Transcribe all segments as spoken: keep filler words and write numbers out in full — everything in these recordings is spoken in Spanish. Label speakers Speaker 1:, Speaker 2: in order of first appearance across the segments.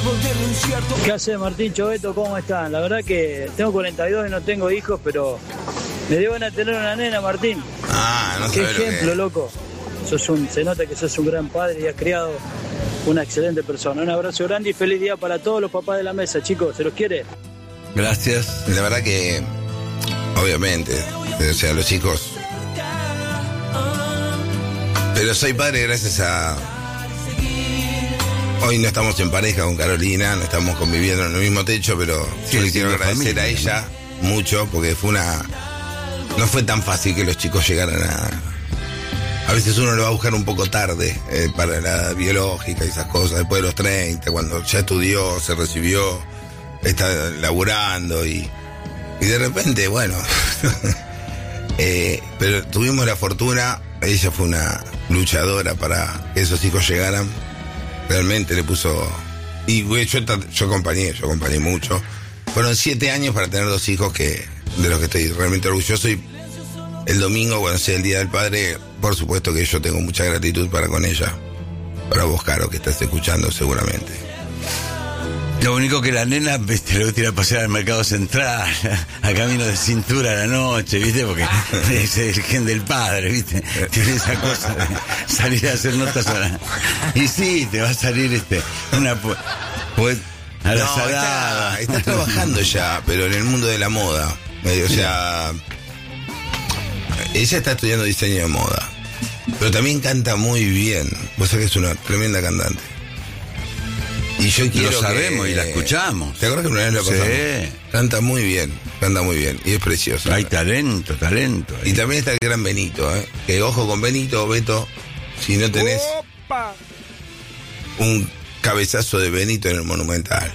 Speaker 1: ¿Qué hace Martín Choveto? ¿Cómo están? La verdad que tengo cuarenta y dos y no tengo hijos, pero me dio ganas de tener una nena, Martín.
Speaker 2: Ah, no
Speaker 1: Qué
Speaker 2: sabes lo
Speaker 1: ejemplo,
Speaker 2: que es.
Speaker 1: loco. Sos un, se nota que sos un gran padre y has criado una excelente persona. Un abrazo grande y feliz día para todos los papás de la mesa, chicos. ¿Se los quiere?
Speaker 3: Gracias.
Speaker 2: La verdad que, obviamente, o sea, los chicos... Pero soy padre gracias a... Hoy no estamos en pareja con Carolina, no estamos conviviendo en el mismo techo, pero
Speaker 3: Sí,
Speaker 2: yo le
Speaker 3: sí,
Speaker 2: quiero
Speaker 3: la
Speaker 2: agradecer
Speaker 3: familia,
Speaker 2: a ella mucho, porque fue una... No fue tan fácil que los chicos llegaran a... A veces uno lo va a buscar un poco tarde eh, para la edad biológica y esas cosas, después de los treinta, cuando ya estudió, se recibió, está laburando y, y de repente, bueno, eh, pero tuvimos la fortuna, ella fue una luchadora para que esos hijos llegaran, realmente le puso, y güey, yo, yo acompañé, yo acompañé mucho, fueron siete años para tener dos hijos que de los que estoy realmente orgulloso y el domingo, cuando sea el Día del Padre, por supuesto que yo tengo mucha gratitud para con ella. Para vos, Caro, que estás escuchando seguramente.
Speaker 3: Lo único que la nena, viste, le gusta ir a pasear al mercado central, a camino de cintura a la noche, viste, porque es el gen del padre, viste, tiene esa cosa de salir a hacer notas a la... Y sí, te va a salir este, una... Pues, a la
Speaker 2: No,
Speaker 3: salada.
Speaker 2: está, está trabajando ya, pero en el mundo de la moda. O sea... Ella está estudiando diseño de moda, pero también canta muy bien. Vos sabés que es una tremenda cantante. Y yo quiero
Speaker 3: Lo sabemos
Speaker 2: que,
Speaker 3: y la escuchamos.
Speaker 2: ¿Te acuerdas que una vez lo pasamos?
Speaker 3: Sí.
Speaker 2: Canta muy bien, canta muy bien y es preciosa.
Speaker 3: Hay talento, talento.
Speaker 2: Y también está el gran Benito, ¿eh? Que ojo con Benito, Beto, si no tenés
Speaker 4: Opa.
Speaker 2: un cabezazo de Benito en el Monumental.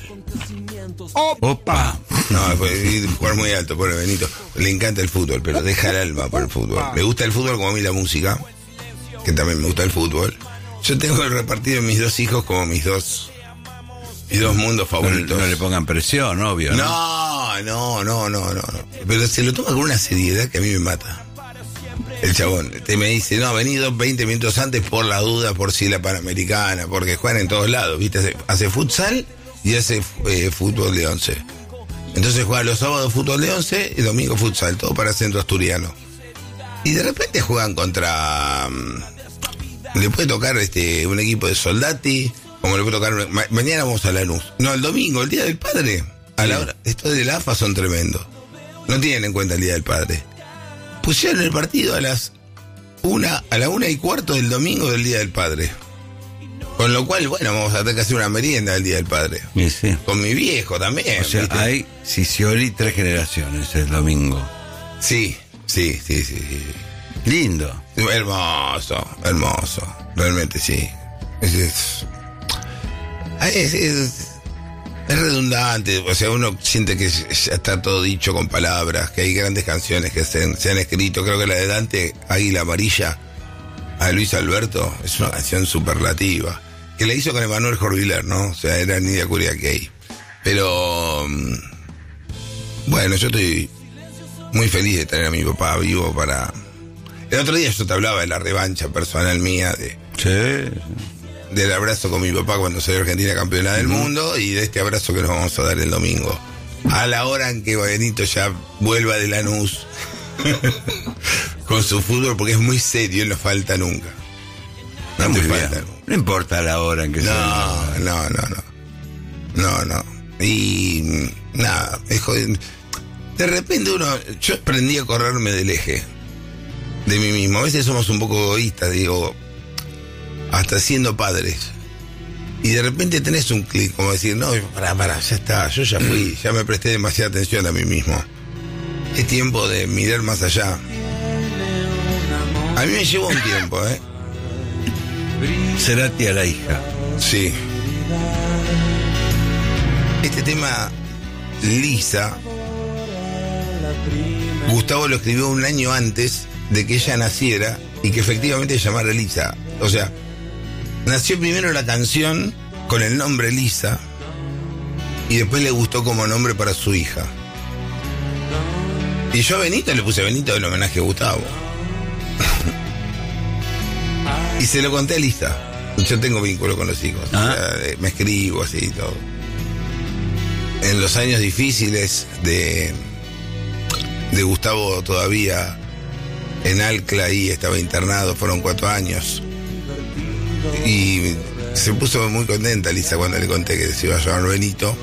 Speaker 3: Opa.
Speaker 2: No, pues, jugar muy alto, pobre Benito. Le encanta el fútbol, pero deja el alma por el fútbol. Me gusta el fútbol como a mí la música, que también me gusta el fútbol. Yo tengo repartido en mis dos hijos como mis dos, mis dos mundos
Speaker 3: No,
Speaker 2: favoritos.
Speaker 3: no le pongan presión, obvio.
Speaker 2: No, no, no, no, no, no. Pero se lo toma con una seriedad que a mí me mata. El chabón te me dice, no, vení dos, veinte minutos antes por la duda, por si la Panamericana, porque juegan en todos lados, ¿viste? Hace, hace futsal y hace eh, fútbol de once. Entonces juega los sábados fútbol de once y domingo futsal, todo para centro asturiano. Y de repente juegan contra... Um, le puede tocar este un equipo de Soldati, como le puede tocar... Ma- mañana vamos a Lanús. No, el domingo, el Día del Padre. A la hora... Estos de la A F A son tremendos. No tienen en cuenta el Día del Padre. Pusieron el partido a las una, a la una y cuarto del domingo del Día del Padre. Con lo cual, bueno, vamos a tener que hacer una merienda el Día del Padre.
Speaker 3: Sí, sí.
Speaker 2: Con mi viejo también.
Speaker 3: O sea,
Speaker 2: ¿viste?
Speaker 3: hay Sicioli tres generaciones el domingo.
Speaker 2: Sí, sí, sí, sí, sí.
Speaker 3: Lindo.
Speaker 2: Hermoso, hermoso. Realmente sí. Es, es, es, es, es redundante. O sea, uno siente que ya está todo dicho con palabras, que hay grandes canciones que se, han- se han escrito. Creo que la de Dante, Águila Amarilla, a Luis Alberto, es una canción superlativa. Que la hizo con Emanuel Jorviler, ¿no? O sea, era Nidia Curiaquey. Pero... mm, bueno, yo estoy muy feliz de tener a mi papá vivo para... El otro día yo te hablaba de la revancha personal mía, de,
Speaker 3: Sí.
Speaker 2: del abrazo con mi papá cuando soy Argentina campeona del mundo y de este abrazo que nos vamos a dar el domingo. A la hora en que Benito ya vuelva de Lanús con su fútbol, porque es muy serio y no falta nunca. No
Speaker 3: Está
Speaker 2: te
Speaker 3: muy
Speaker 2: falta
Speaker 3: bien.
Speaker 2: nunca.
Speaker 3: No importa la hora en que
Speaker 2: No,
Speaker 3: sea.
Speaker 2: no, no, no. No, no. Y mm, nada, es jodido. De repente uno, yo aprendí a correrme del eje de mí mismo. A veces somos un poco egoístas, digo, hasta siendo padres. Y de repente tenés un clic, como decir, no, pará, pará, ya está, yo ya fui, ya me presté demasiada atención a mí mismo. Es tiempo de mirar más allá. A mí me llevó un tiempo, ¿eh?
Speaker 3: Cerati a la hija.
Speaker 2: Sí. Este tema, Lisa, Gustavo lo escribió un año antes de que ella naciera y que efectivamente se llamara Lisa. O sea, nació primero la canción con el nombre Lisa y después le gustó como nombre para su hija. Y yo a Benito le puse Benito del homenaje a Gustavo. Y se lo conté a Lisa. Yo tengo vínculo con los hijos.
Speaker 3: Ah.
Speaker 2: O sea, me escribo así y todo. en los años difíciles de, de Gustavo todavía en Alcla, ahí estaba internado, fueron cuatro años. Y se puso muy contenta Lisa cuando le conté que se iba a llamar Benito.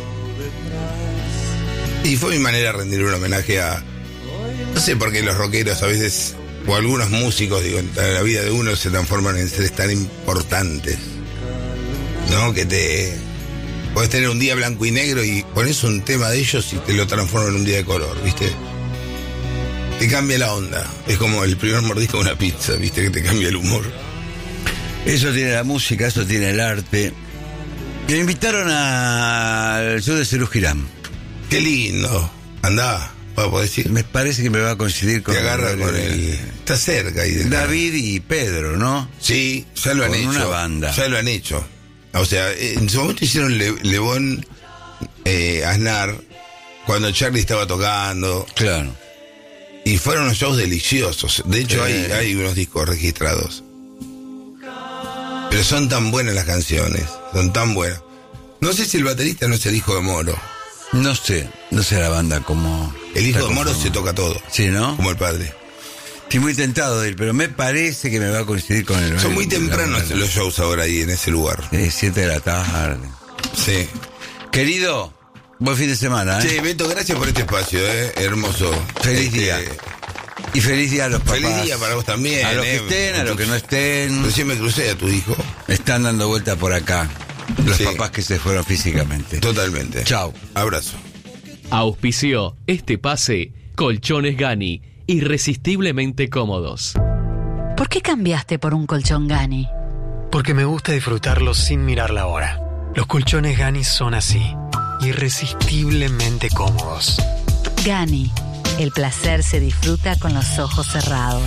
Speaker 2: Y fue mi manera de rendir un homenaje a... No sé por qué los rockeros a veces, o algunos músicos, digo, en la vida de uno se transforman en seres tan importantes, ¿no? Que te... Podés tener un día blanco y negro y pones un tema de ellos y te lo transforman en un día de color, ¿viste? Te cambia la onda. Es como el primer mordisco de una pizza, ¿viste? Que te cambia el humor.
Speaker 3: Eso tiene la música, eso tiene el arte. Me invitaron al show de Serú Girán.
Speaker 2: Qué lindo. Andá, ¿puedo decir?
Speaker 3: Me parece que me va a coincidir con...
Speaker 2: Te agarra con el... Está cerca ahí del
Speaker 3: David
Speaker 2: canal.
Speaker 3: Y Pedro, ¿no?
Speaker 2: Sí, ya lo han
Speaker 3: con
Speaker 2: hecho.
Speaker 3: una banda.
Speaker 2: Ya lo han hecho. O sea, en su momento hicieron Le, Lebón, eh, Aznar, cuando Charlie estaba tocando.
Speaker 3: Claro.
Speaker 2: Y fueron unos shows deliciosos. De hecho,
Speaker 3: Eh.
Speaker 2: hay, hay unos discos registrados. Pero son tan buenas las canciones. Son tan buenas. No sé si el baterista no es el hijo de Moro.
Speaker 3: No sé, no sé la banda como...
Speaker 2: El hijo
Speaker 3: está
Speaker 2: de Moro
Speaker 3: conformada.
Speaker 2: se toca todo.
Speaker 3: Sí, ¿no?
Speaker 2: Como el padre.
Speaker 3: Estoy muy tentado de ir, pero me parece que me va a coincidir con el...
Speaker 2: Son muy
Speaker 3: la-
Speaker 2: tempranos
Speaker 3: la-
Speaker 2: los shows ahora ahí en ese lugar.
Speaker 3: Eh, siete de la tarde.
Speaker 2: Sí.
Speaker 3: Querido, buen fin de semana, ¿eh?
Speaker 2: Che, Beto, gracias por este espacio, ¿eh? Hermoso.
Speaker 3: Feliz
Speaker 2: Este,
Speaker 3: día. Y feliz día a los papás.
Speaker 2: Feliz día para vos también.
Speaker 3: A los que
Speaker 2: eh.
Speaker 3: estén, a los que no estén.
Speaker 2: Recién me crucé a tu hijo.
Speaker 3: Están dando vuelta por acá. Los
Speaker 2: Sí.
Speaker 3: papás que se fueron físicamente.
Speaker 2: Totalmente.
Speaker 3: Chao.
Speaker 2: Abrazo.
Speaker 4: Auspició este pase Colchones Gani, irresistiblemente cómodos.
Speaker 5: ¿Por qué cambiaste por un colchón Gani?
Speaker 6: Porque me gusta disfrutarlo sin mirar la hora. Los colchones Gani son así, irresistiblemente cómodos.
Speaker 5: Gani, el placer se disfruta con los ojos cerrados.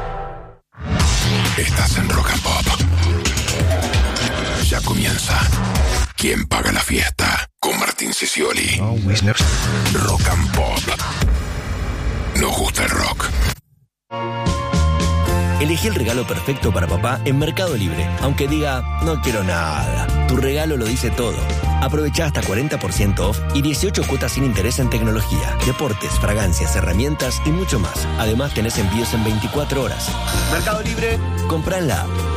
Speaker 7: Estás en Rock and Pop. Ya comienza. ¿Quién paga la fiesta? Con Martín Sicioli. Rock and Pop. Nos gusta el rock.
Speaker 8: Elegí el regalo perfecto para papá en Mercado Libre. Aunque diga, no quiero nada. Tu regalo lo dice todo. Aprovecha hasta cuarenta por ciento off y dieciocho cuotas sin interés en tecnología, deportes, fragancias, herramientas y mucho más. Además tenés envíos en veinticuatro horas. Mercado Libre, compra en la app.